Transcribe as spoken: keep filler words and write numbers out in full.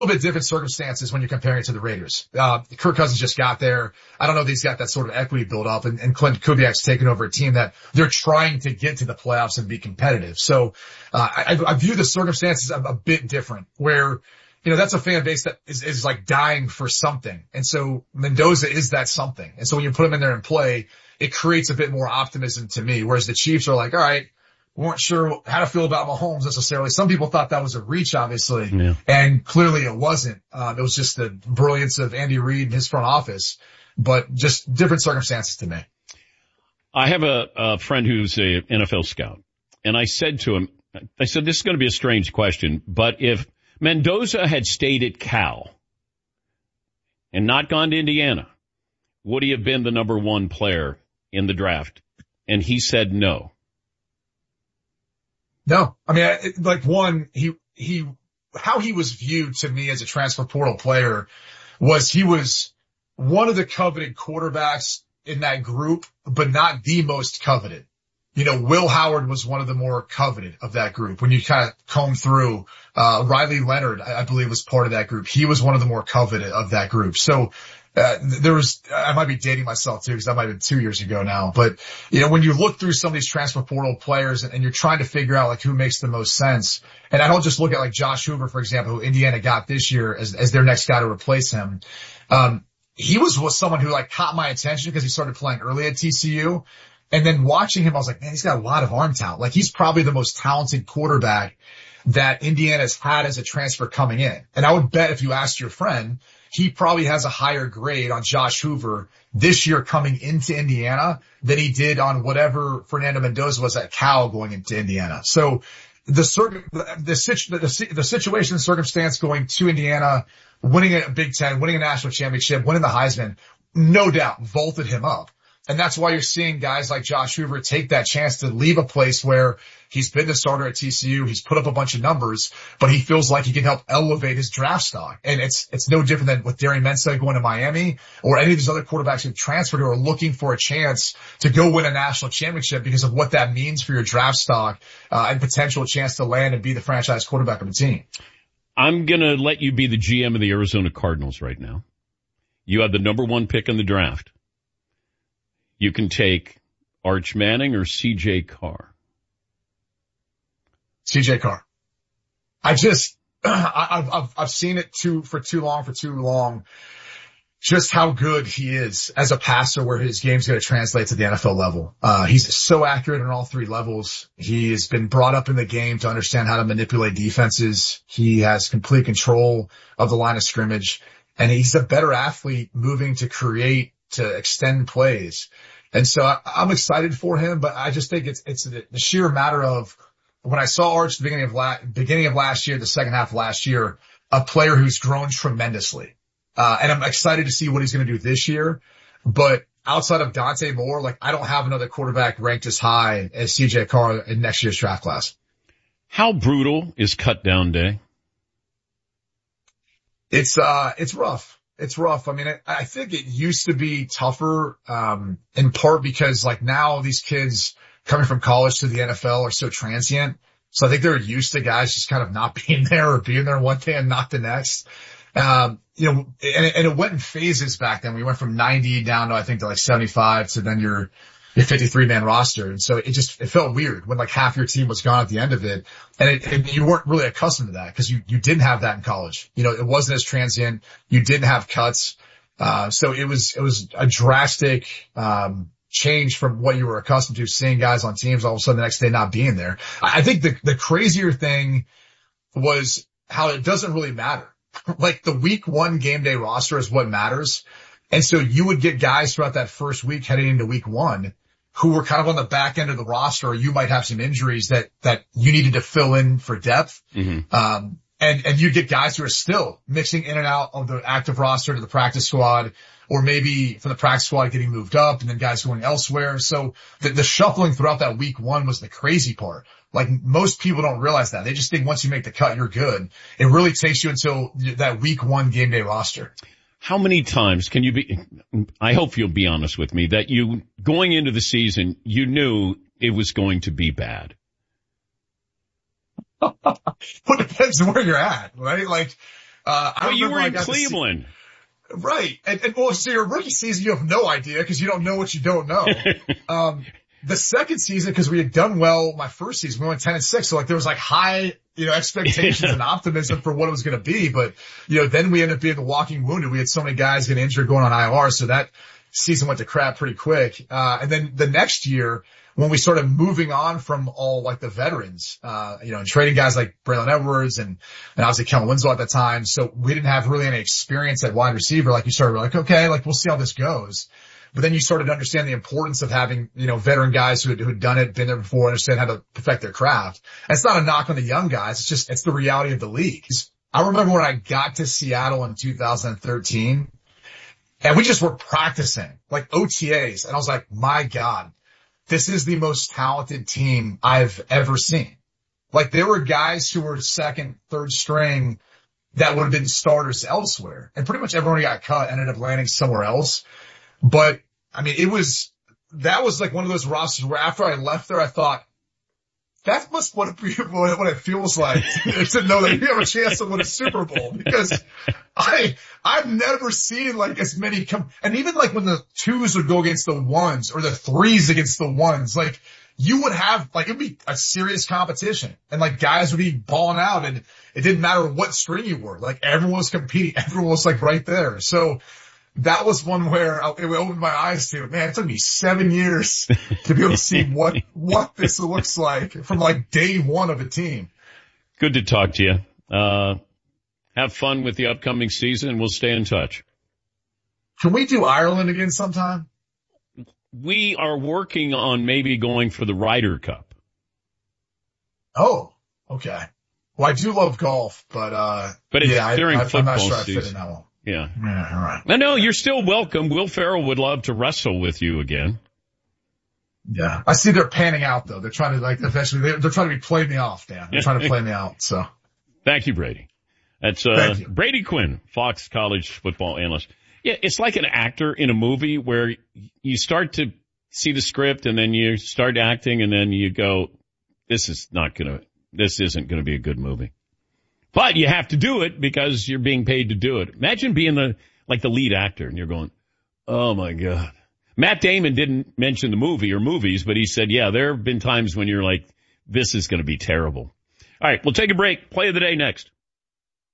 little bit different circumstances when you're comparing it to the Raiders. Uh, Kirk Cousins just got there. I don't know if he's got that sort of equity built up, and, and Clint Kubiak's taken over a team that they're trying to get to the playoffs and be competitive. So, uh, I, I view the circumstances a, a bit different where, you know, that's a fan base that is, is like dying for something. And so Mendoza is that something. And so when you put him in there and play, it creates a bit more optimism to me. Whereas the Chiefs are like, all right, we weren't sure how to feel about Mahomes necessarily. Some people thought that was a reach, obviously, yeah. And clearly it wasn't. Um, it was just the brilliance of Andy Reid and his front office, but just different circumstances to me. I have a, a friend who's a N F L scout, and I said to him, I said, this is going to be a strange question, but if Mendoza had stayed at Cal and not gone to Indiana, would he have been the number one player in the draft? And he said no. No, I mean, I, like one, he, he, how he was viewed to me as a transfer portal player was he was one of the coveted quarterbacks in that group, but not the most coveted. You know, Will Howard was one of the more coveted of that group. When you kind of comb through, uh, Riley Leonard, I, I believe was part of that group. He was one of the more coveted of that group. So, Uh, there was, I might be dating myself too, because that might have been two years ago now. But, you know, when you look through some of these transfer portal players and, and you're trying to figure out like who makes the most sense, and I don't just look at like Josh Hoover, for example, who Indiana got this year as, as their next guy to replace him. Um, he was, was someone who like caught my attention because he started playing early at T C U. And then watching him, I was like, man, he's got a lot of arm talent. Like he's probably the most talented quarterback that Indiana's had as a transfer coming in. And I would bet if you asked your friend, he probably has a higher grade on Josh Hoover this year coming into Indiana than he did on whatever Fernando Mendoza was at Cal going into Indiana. So the circ- the, situ- the, the situation and circumstance going to Indiana, winning a Big Ten, winning a national championship, winning the Heisman, no doubt vaulted him up. And that's why you're seeing guys like Josh Hoover take that chance to leave a place where he's been the starter at T C U. He's put up a bunch of numbers, but he feels like he can help elevate his draft stock. And it's, it's no different than with Darren Mensah going to Miami or any of these other quarterbacks who transferred who are looking for a chance to go win a national championship because of what that means for your draft stock, uh, and potential chance to land and be the franchise quarterback of the team. I'm going to let you be the G M of the Arizona Cardinals right now. You have the number one pick in the draft. You can take Arch Manning or C J Carr. C J Carr. I just, I, I've, I've seen it too, for too long, for too long, just how good he is as a passer where his game's going to translate to the N F L level. Uh, he's so accurate on all three levels. He has been brought up in the game to understand how to manipulate defenses. He has complete control of the line of scrimmage, and he's a better athlete moving to create, to extend plays. And so I, I'm excited for him, but I just think it's, it's the, the sheer matter of when I saw Arch at the beginning of la- beginning of last year, the second half of last year, a player who's grown tremendously. Uh, and I'm excited to see what he's going to do this year. But outside of Dante Moore, like I don't have another quarterback ranked as high as C J Carr in next year's draft class. How brutal is cut down day? It's, uh, it's rough. It's rough. I mean, I, I think it used to be tougher, um, in part because like now these kids coming from college to the N F L are so transient. So I think they're used to guys just kind of not being there or being there one day and not the next. Um, you know, and it, and it went in phases back then. We went from ninety down to I think to like seventy-five to then your, your fifty-three man roster. And so it just, it felt weird when like half your team was gone at the end of it. And, it, and you weren't really accustomed to that because you, you didn't have that in college. You know, it wasn't as transient. You didn't have cuts. Uh, so it was, it was a drastic, um, change from what you were accustomed to seeing guys on teams all of a sudden the next day not being there. I think the, the crazier thing was how it doesn't really matter. Like the week one game day roster is what matters. And so you would get guys throughout that first week heading into week one who were kind of on the back end of the roster, or you might have some injuries that, that you needed to fill in for depth. Mm-hmm. Um, and, and you get guys who are still mixing in and out of the active roster to the practice squad, or maybe from the practice squad getting moved up and then guys going elsewhere. So the, the shuffling throughout that week one was the crazy part. Like most people don't realize that. They just think once you make the cut, you're good. It really takes you until that week one game day roster. How many times can you be, I hope you'll be honest with me, that you, going into the season, you knew it was going to be bad? Well, it depends on where you're at, right? Like, Uh, I well, you were I in Cleveland. See, right. And, and well, so your rookie season, you have no idea because you don't know what you don't know. um, the second season, because we had done well my first season, we went ten and six. So like there was like high, you know, expectations and optimism for what it was going to be. But, you know, then we ended up being the walking wounded. We had so many guys get injured going on I R. So that season went to crap pretty quick. Uh, and then the next year, when we started moving on from all like the veterans, uh, you know, and trading guys like Braylon Edwards and, and obviously Kellen Winslow at the time. So we didn't have really any experience at wide receiver. Like you started like, okay, like we'll see how this goes. But then you started to understand the importance of having, you know, veteran guys who had, who had done it, been there before, understand how to perfect their craft. And it's not a knock on the young guys. It's just, it's the reality of the league. I remember when I got to Seattle in two thousand thirteen and we just were practicing like O T As. And I was like, my God. This is the most talented team I've ever seen. Like there were guys who were second, third string that would have been starters elsewhere. And pretty much everyone who got cut ended up landing somewhere else. But I mean, it was, that was like one of those rosters where after I left there, I thought, that must what it, what it feels like to know that you have a chance to win a Super Bowl because I, I've never seen like as many come, and even like when the twos would go against the ones or the threes against the ones, like you would have like, it'd be a serious competition and like guys would be balling out and it didn't matter what string you were. Like everyone was competing. Everyone was like right there. So that was one where I, it opened my eyes to, man, it took me seven years to be able to see what, what this looks like from like day one of a team. Good to talk to you. Uh, have fun with the upcoming season. We'll stay in touch. Can we do Ireland again sometime? We are working on maybe going for the Ryder Cup. Oh, okay. Well, I do love golf, but, uh, but it's yeah, during I, I, football I'm not sure season. I fit in that one. Yeah. Yeah, all right. No, no, you're still welcome. Will Ferrell would love to wrestle with you again. Yeah. I see they're panning out though. They're trying to like, eventually they're, they're trying to be play me off, Dan. They're trying to play me out. So. Thank you, Brady. That's, uh, Brady Quinn, Fox College football analyst. Yeah. It's like an actor in a movie where you start to see the script and then you start acting and then you go, this is not going to, this isn't going to be a good movie. But you have to do it because you're being paid to do it. Imagine being the, like the lead actor and you're going, oh my God. Matt Damon didn't mention the movie or movies, but he said, yeah, there have been times when you're like, this is going to be terrible. All right. We'll take a break. Play of the day next.